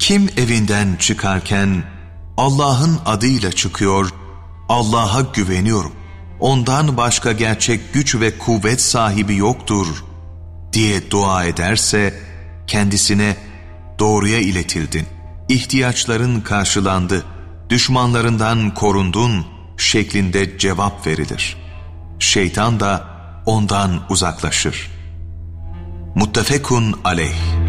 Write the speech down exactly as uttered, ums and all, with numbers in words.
Kim evinden çıkarken Allah'ın adıyla çıkıyor, Allah'a güveniyorum, ondan başka gerçek güç ve kuvvet sahibi yoktur diye dua ederse kendisine doğruya iletildin, ihtiyaçların karşılandı, düşmanlarından korundun şeklinde cevap verilir. Şeytan da ondan uzaklaşır. Muttefekun aleyh.